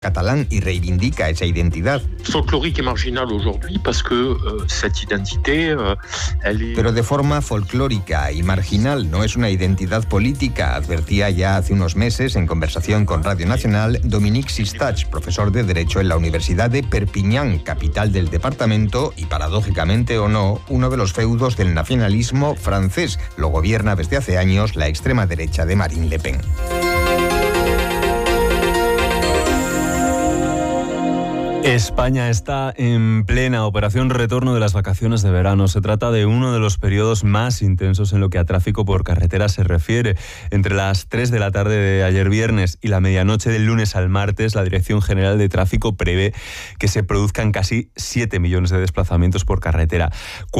catalán y reivindica esa identidad. Folclórica y marginal aujourd'hui parce que cette identité Pero de forma folclórica y marginal, no es una identidad política, advertía ya hace unos meses en conversación con Radio Nacional Dominique Sistach, profesor de Derecho en la Universidad de Perpiñán, capital del departamento y, paradójicamente o no, uno de los feudos del nacionalismo francés. Lo gobierna desde hace años la extrema derecha de Marine Le Pen. España está en plena operación retorno de las vacaciones de verano. Se trata de uno de los periodos más intensos en lo que a tráfico por carretera se refiere. Entre las 3 de la tarde de ayer viernes y la medianoche del lunes al martes, la Dirección General de Tráfico prevé que se produzcan casi 7 millones de desplazamientos por carretera.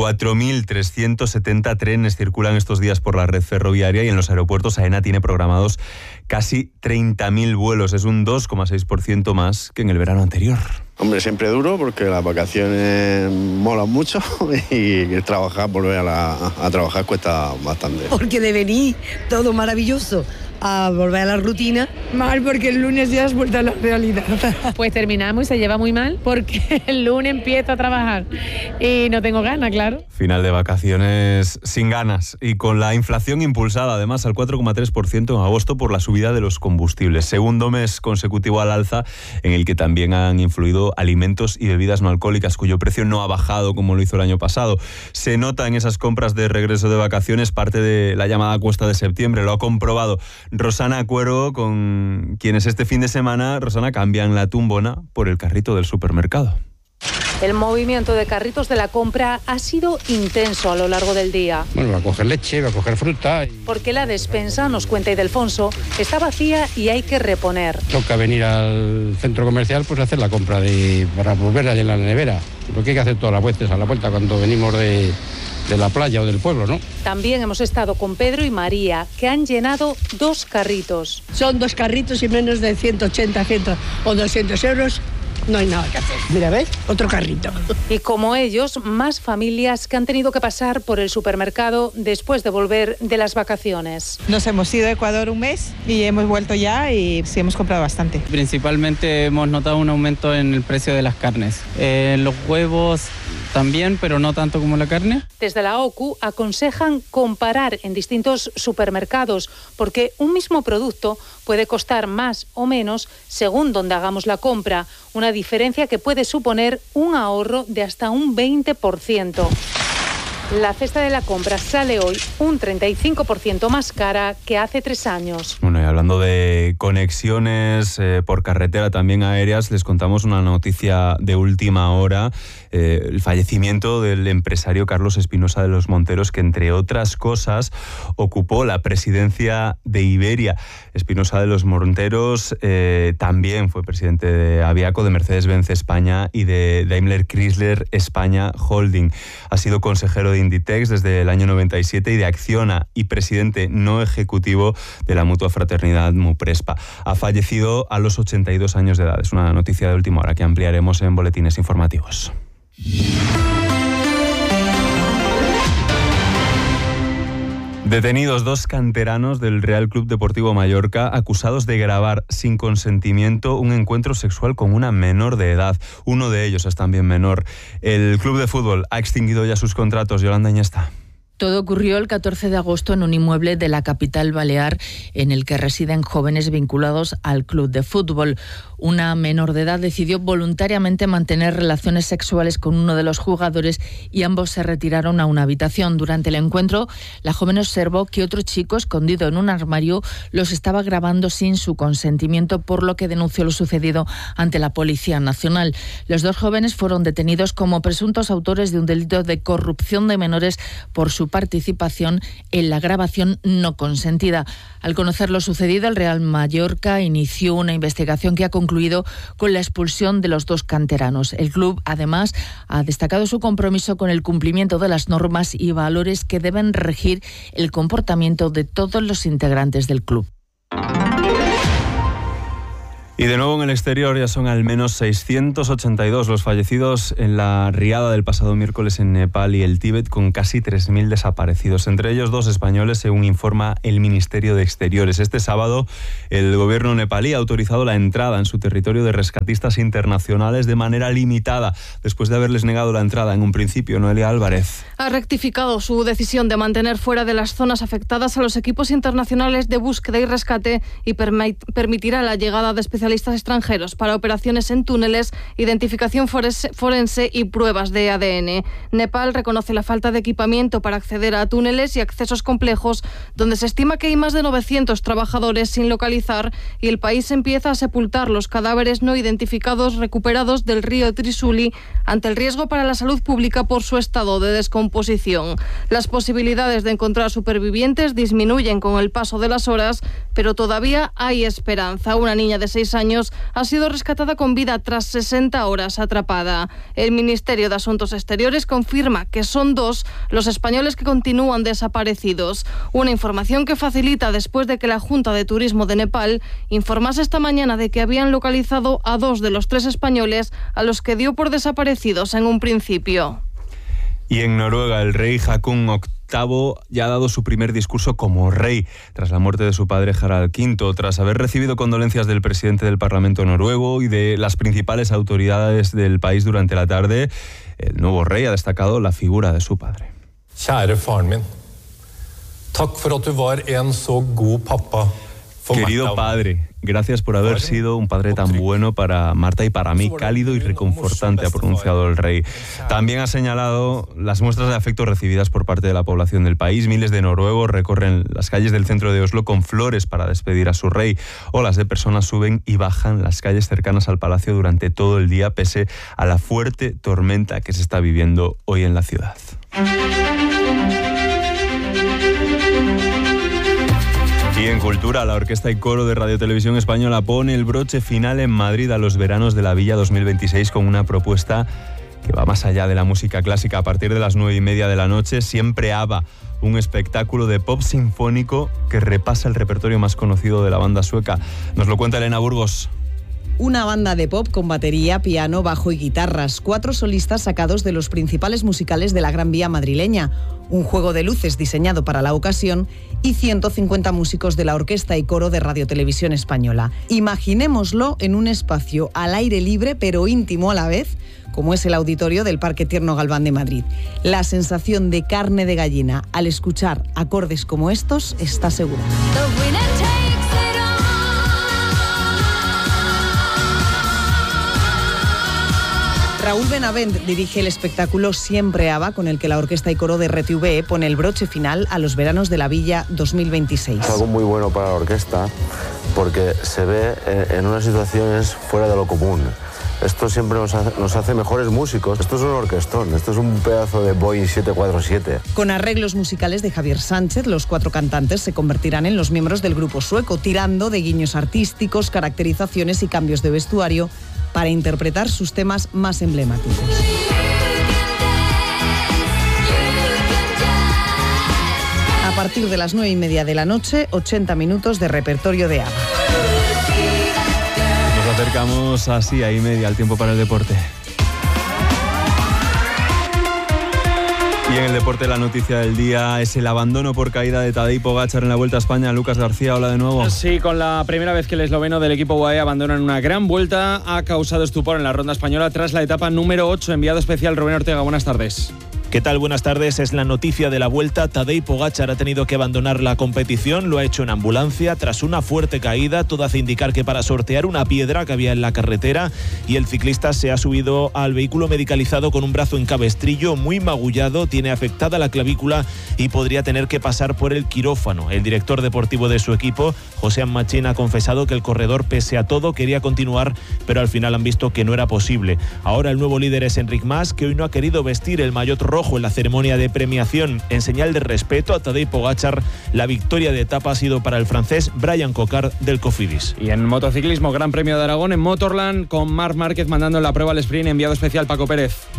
4.370 trenes circulan estos días por la red ferroviaria y en los aeropuertos AENA tiene programados casi 30.000 vuelos. Es un 2,6% más que en el verano anterior. Hombre, siempre duro porque las vacaciones molan mucho y trabajar, volver a trabajar cuesta bastante. Porque de venir todo maravilloso a volver a la rutina. Mal, porque el lunes ya has vuelto a la realidad. Pues terminamos y se lleva muy mal porque el lunes empiezo a trabajar y no tengo ganas, claro. Final de vacaciones sin ganas y con la inflación impulsada además al 4,3% en agosto por la subida de los combustibles. Segundo mes consecutivo al alza en el que también han influido alimentos y bebidas no alcohólicas cuyo precio no ha bajado como lo hizo el año pasado. Se nota en esas compras de regreso de vacaciones parte de la llamada cuesta de septiembre. Lo ha comprobado Rosana Cuero, con quienes este fin de semana, Rosana, cambian la tumbona por el carrito del supermercado. El movimiento de carritos de la compra ha sido intenso a lo largo del día. Bueno, va a coger leche, va a coger fruta. Porque la despensa, nos cuenta Ildefonso, está vacía y hay que reponer. Toca venir al centro comercial pues a hacer la compra para volver a llenar la nevera. Porque hay que hacer todas las vueltas a la vuelta cuando venimos de la playa o del pueblo, ¿no? También hemos estado con Pedro y María, que han llenado 2 carritos. Son 2 carritos y menos de 180, 100 o 200 euros. No hay nada que hacer. Mira, ¿ves? Otro carrito. Y como ellos, más familias que han tenido que pasar por el supermercado después de volver de las vacaciones. Nos hemos ido a Ecuador un mes y hemos vuelto ya y sí hemos comprado bastante. Principalmente hemos notado un aumento en el precio de las carnes. Los huevos también, pero no tanto como la carne. Desde la OCU aconsejan comparar en distintos supermercados porque un mismo producto puede costar más o menos según donde hagamos la compra. Una diferencia que puede suponer un ahorro de hasta un 20%. La cesta de la compra sale hoy un 35% más cara que hace 3 años. Bueno, y hablando de conexiones por carretera, también aéreas, les contamos una noticia de última hora. El fallecimiento del empresario Carlos Espinosa de los Monteros, que entre otras cosas ocupó la presidencia de Iberia. Espinosa de los Monteros también fue presidente de Aviaco, de Mercedes-Benz España y de Daimler Chrysler España Holding. Ha sido consejero de Inditex desde el año 97 y de Acciona y presidente no ejecutivo de la mutua fraternidad Muprespa. Ha fallecido a los 82 años de edad. Es una noticia de última hora que ampliaremos en boletines informativos. Detenidos 2 canteranos del Real Club Deportivo Mallorca acusados de grabar sin consentimiento un encuentro sexual con una menor de edad. Uno de ellos es también menor. El club de fútbol ha extinguido ya sus contratos. Yolanda Iniesta. Todo ocurrió el 14 de agosto en un inmueble de la capital balear en el que residen jóvenes vinculados al club de fútbol. Una menor de edad decidió voluntariamente mantener relaciones sexuales con uno de los jugadores y ambos se retiraron a una habitación. Durante el encuentro, la joven observó que otro chico, escondido en un armario, los estaba grabando sin su consentimiento, por lo que denunció lo sucedido ante la Policía Nacional. Los 2 jóvenes fueron detenidos como presuntos autores de un delito de corrupción de menores por su participación en la grabación no consentida. Al conocer lo sucedido, el Real Mallorca inició una investigación que ha concluido con la expulsión de los 2 canteranos. El club, además, ha destacado su compromiso con el cumplimiento de las normas y valores que deben regir el comportamiento de todos los integrantes del club. Y de nuevo en el exterior ya son al menos 682 los fallecidos en la riada del pasado miércoles en Nepal y el Tíbet, con casi 3.000 desaparecidos, entre ellos 2 españoles, según informa el Ministerio de Exteriores. Este sábado el gobierno nepalí ha autorizado la entrada en su territorio de rescatistas internacionales de manera limitada, después de haberles negado la entrada en un principio. Noelia Álvarez. Ha rectificado su decisión de mantener fuera de las zonas afectadas a los equipos internacionales de búsqueda y rescate y permitirá la llegada de especialistas extranjeros para operaciones en túneles, identificación forense y pruebas de ADN. Nepal reconoce la falta de equipamiento para acceder a túneles y accesos complejos, donde se estima que hay más de 900 trabajadores sin localizar, y el país empieza a sepultar los cadáveres no identificados recuperados del río Trisuli ante el riesgo para la salud pública por su estado de descomposición. Las posibilidades de encontrar supervivientes disminuyen con el paso de las horas, pero todavía hay esperanza. Una niña de 6 años ha sido rescatada con vida tras 60 horas atrapada. El Ministerio de Asuntos Exteriores confirma que son 2 los españoles que continúan desaparecidos. Una información que facilita después de que la Junta de Turismo de Nepal informase esta mañana de que habían localizado a 2 de los 3 españoles a los que dio por desaparecidos en un principio. Y en Noruega, el rey Haakon VIII ya ha dado su primer discurso como rey tras la muerte de su padre Harald V, tras haber recibido condolencias del presidente del Parlamento noruego y de las principales autoridades del país durante la tarde. El nuevo rey ha destacado la figura de su padre. Kjære faren min, takk for at du var en så god pappa. Querido padre, gracias por haber sido un padre tan bueno para Marta y para mí, cálido y reconfortante, ha pronunciado el rey. También ha señalado las muestras de afecto recibidas por parte de la población del país. Miles de noruegos recorren las calles del centro de Oslo con flores para despedir a su rey. Olas de personas suben y bajan las calles cercanas al palacio durante todo el día, pese a la fuerte tormenta que se está viviendo hoy en la ciudad. Y en cultura, la Orquesta y Coro de Radio Televisión Española pone el broche final en Madrid a los veranos de la Villa 2026 con una propuesta que va más allá de la música clásica. A partir de las 9:30 de la noche, Siempre ABBA, un espectáculo de pop sinfónico que repasa el repertorio más conocido de la banda sueca. Nos lo cuenta Elena Burgos. Una banda de pop con batería, piano, bajo y guitarras. 4 solistas sacados de los principales musicales de la Gran Vía madrileña. Un juego de luces diseñado para la ocasión y 150 músicos de la Orquesta y Coro de Radio Televisión Española. Imaginémoslo en un espacio al aire libre pero íntimo a la vez, como es el auditorio del Parque Tierno Galván de Madrid. La sensación de carne de gallina al escuchar acordes como estos está segura. Raúl Benavent dirige el espectáculo Siempre ABBA, con el que la Orquesta y Coro de RTV pone el broche final a los veranos de la Villa 2026. Es algo muy bueno para la orquesta porque se ve en unas situaciones fuera de lo común. Esto siempre nos hace mejores músicos. Esto es un orquestón, esto es un pedazo de Boeing 747. Con arreglos musicales de Javier Sánchez, los 4 cantantes se convertirán en los miembros del grupo sueco, tirando de guiños artísticos, caracterizaciones y cambios de vestuario para interpretar sus temas más emblemáticos. A partir de las 9:30 de la noche, 80 minutos de repertorio de ABBA. Nos acercamos así a 1:30 al tiempo para el deporte. Y en el deporte, la noticia del día es el abandono por caída de Tadej Pogačar en la Vuelta a España. Lucas García, hola de nuevo. Sí, con la primera vez que el esloveno del equipo UAE abandona en una gran vuelta, ha causado estupor en la ronda española tras la etapa número 8. Enviado especial Rubén Ortega, buenas tardes. ¿Qué tal? Buenas tardes. Es la noticia de la Vuelta. Tadej Pogačar ha tenido que abandonar la competición. Lo ha hecho en ambulancia tras una fuerte caída. Todo hace indicar que para sortear una piedra que había en la carretera, y el ciclista se ha subido al vehículo medicalizado con un brazo en cabestrillo muy magullado. Tiene afectada la clavícula y podría tener que pasar por el quirófano. El director deportivo de su equipo, José Machín, ha confesado que el corredor, pese a todo, quería continuar, pero al final han visto que no era posible. Ahora el nuevo líder es Enric Mas, que hoy no ha querido vestir el maillot rojo en la ceremonia de premiación. En señal de respeto a Tadej Pogačar, la victoria de etapa ha sido para el francés Brian Cocard del Cofidis. Y en motociclismo, Gran Premio de Aragón en Motorland, con Marc Márquez mandando en la prueba al sprint. Enviado especial Paco Pérez.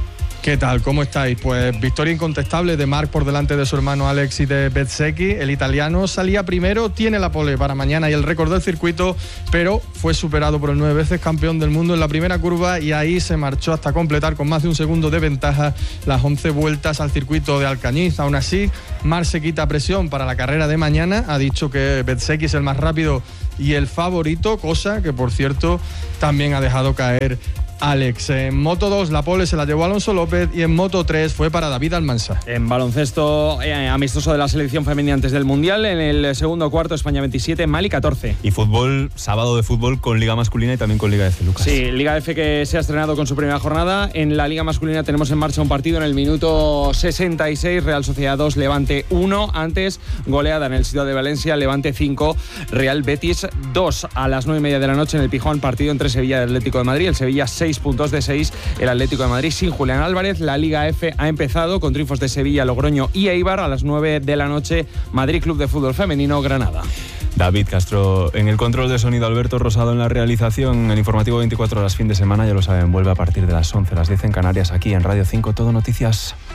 ¿Qué tal? ¿Cómo estáis? Pues victoria incontestable de Marc por delante de su hermano Alex y de Bezzecchi. El italiano salía primero, tiene la pole para mañana y el récord del circuito, pero fue superado por el 9 veces campeón del mundo en la primera curva y ahí se marchó hasta completar con más de un segundo de ventaja las 11 vueltas al circuito de Alcañiz. Aún así, Marc se quita presión para la carrera de mañana. Ha dicho que Bezzecchi es el más rápido y el favorito, cosa que, por cierto, también ha dejado caer Alex. En Moto 2 la pole se la llevó Alonso López y en Moto 3 fue para David Almansa. En baloncesto amistoso de la selección femenina antes del Mundial, en el segundo cuarto España 27, Mali 14. Y fútbol, sábado de fútbol con Liga Masculina y también con Liga F, Lucas. Sí, Liga F que se ha estrenado con su primera jornada. En la Liga Masculina tenemos en marcha un partido en el minuto 66, Real Sociedad 2, Levante 1. Antes, goleada en el Ciudad de Valencia, Levante 5, Real Betis 2. A las 9:30 de la noche en el Pijón, partido entre Sevilla y Atlético de Madrid. El Sevilla 6 puntos de 6, el Atlético de Madrid sin Julián Álvarez. La Liga F ha empezado con triunfos de Sevilla, Logroño y Eibar. A las 9 de la noche, Madrid Club de Fútbol Femenino, Granada. David Castro en el control de sonido, Alberto Rosado en la realización. El informativo 24 horas fin de semana, ya lo saben, vuelve a partir de las 11, las 10 en Canarias, aquí en Radio 5 Todo Noticias.